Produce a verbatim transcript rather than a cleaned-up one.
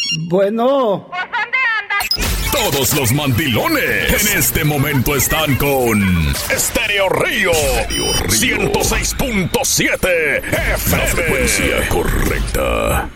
Bueno. Todos los mandilones en este momento están con Estéreo Río, ciento seis punto siete F M. La frecuencia correcta.